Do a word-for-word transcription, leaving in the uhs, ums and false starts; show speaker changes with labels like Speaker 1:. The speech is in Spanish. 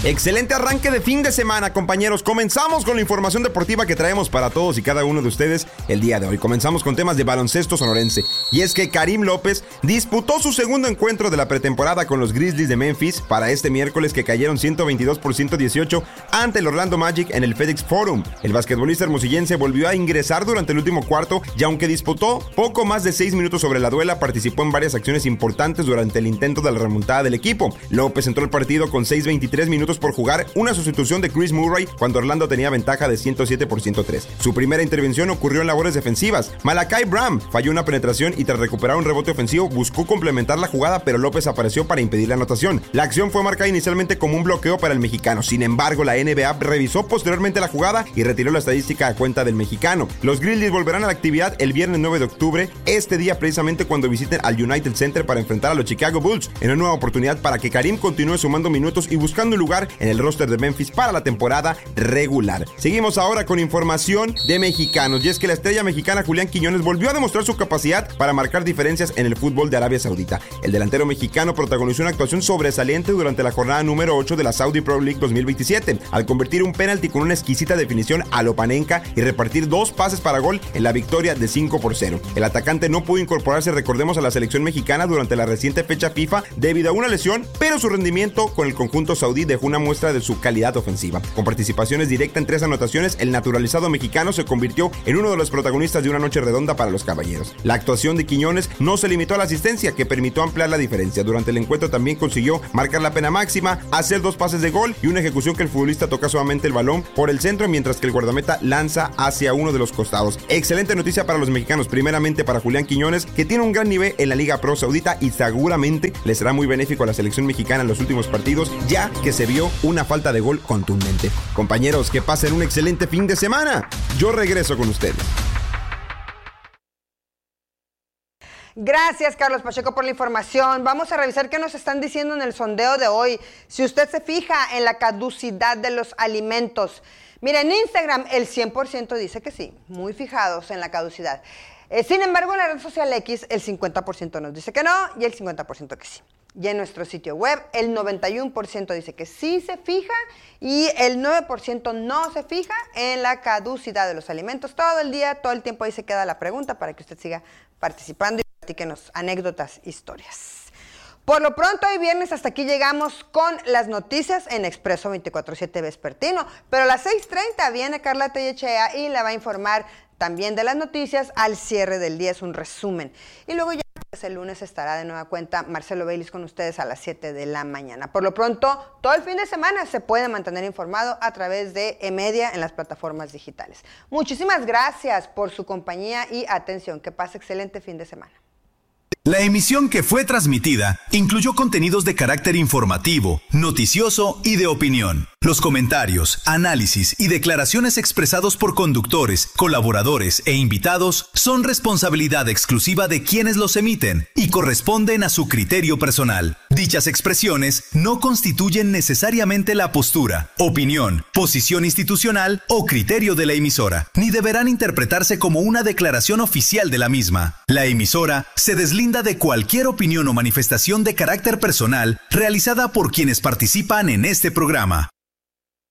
Speaker 1: Excelente arranque de fin de semana, compañeros. Comenzamos con la información deportiva que traemos para todos y cada uno de ustedes el día de hoy. Comenzamos con temas de baloncesto sonorense. Y es que Karim López disputó su segundo encuentro de la pretemporada con los Grizzlies de Memphis para este miércoles, que cayeron ciento veintidós por ciento dieciocho ante el Orlando Magic en el FedEx Forum. El basquetbolista hermosillense volvió a ingresar durante el último cuarto y aunque disputó poco más de seis minutos sobre la duela, participó en varias acciones importantes durante el intento de la remontada del equipo. López entró al partido con seis veintitrés minutos por jugar, una sustitución de Chris Murray cuando Orlando tenía ventaja de ciento siete por ciento tres. Su primera intervención ocurrió en labores defensivas. Malachi Bram falló una penetración y tras recuperar un rebote ofensivo buscó complementar la jugada, pero López apareció para impedir la anotación. La acción fue marcada inicialmente como un bloqueo para el mexicano. Sin embargo, la N B A revisó posteriormente la jugada y retiró la estadística a cuenta del mexicano. Los Grizzlies volverán a la actividad el viernes nueve de octubre, este día precisamente cuando visiten al United Center para enfrentar a los Chicago Bulls, en una nueva oportunidad para que Karim continúe sumando minutos y buscando un lugar en el roster de Memphis para la temporada regular. Seguimos ahora con información de mexicanos, y es que la estrella mexicana Julián Quiñones volvió a demostrar su capacidad para marcar diferencias en el fútbol de Arabia Saudita. El delantero mexicano protagonizó una actuación sobresaliente durante la jornada número ocho de la Saudi Pro League dos mil veintisiete, al convertir un penalti con una exquisita definición a lo Panenka y repartir dos pases para gol en la victoria de cinco por cero. El atacante no pudo incorporarse, recordemos, a la selección mexicana durante la reciente fecha FIFA debido a una lesión, pero su rendimiento con el conjunto saudí dejó una muestra de su calidad ofensiva. Con participaciones directas en tres anotaciones, el naturalizado mexicano se convirtió en uno de los protagonistas de una noche redonda para los caballeros. La actuación de Quiñones no se limitó a la asistencia, que permitió ampliar la diferencia. Durante el encuentro también consiguió marcar la pena máxima, hacer dos pases de gol y una ejecución que el futbolista toca suavemente el balón por el centro, mientras que el guardameta lanza hacia uno de los costados. Excelente noticia para los mexicanos, primeramente para Julián Quiñones, que tiene un gran nivel en la Liga Pro Saudita y seguramente le será muy benéfico a la selección mexicana en los últimos partidos, ya que se vio una falta de gol contundente. Compañeros, que pasen un excelente fin de semana. Yo regreso con ustedes.
Speaker 2: Gracias, Carlos Pacheco, por la información. Vamos a revisar qué nos están diciendo en el sondeo de hoy. Si usted se fija en la caducidad de los alimentos. Mira, en Instagram el cien por ciento dice que sí, muy fijados en la caducidad. Eh, sin embargo, en la red social X el cincuenta por ciento nos dice que no y el cincuenta por ciento que sí. Y en nuestro sitio web el noventa y uno por ciento dice que sí se fija y el nueve por ciento no se fija en la caducidad de los alimentos. Todo el día, todo el tiempo ahí se queda la pregunta para que usted siga participando y platíquenos anécdotas, historias. Por lo pronto, hoy viernes hasta aquí llegamos con las noticias en Expreso veinticuatro siete Vespertino, pero a las seis treinta viene Carla Tellechea y la va a informar también de las noticias al cierre del día, es un resumen. Y luego ya pues, el lunes estará de nueva cuenta Marcelo Baylis con ustedes a las siete de la mañana. Por lo pronto, todo el fin de semana se puede mantener informado a través de eMedia en las plataformas digitales. Muchísimas gracias por su compañía y atención. Que pase excelente fin de semana.
Speaker 3: La emisión que fue transmitida incluyó contenidos de carácter informativo, noticioso y de opinión. Los comentarios, análisis y declaraciones expresados por conductores, colaboradores e invitados son responsabilidad exclusiva de quienes los emiten y corresponden a su criterio personal. Dichas expresiones no constituyen necesariamente la postura, opinión, posición institucional o criterio de la emisora, ni deberán interpretarse como una declaración oficial de la misma. La emisora se deslinda de cualquier opinión o manifestación de carácter personal realizada por quienes participan en este programa.